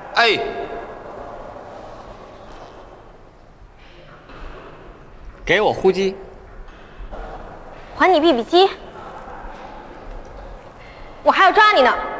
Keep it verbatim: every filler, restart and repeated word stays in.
哎， 给我呼机， 还你 B B 机，我还要抓你呢。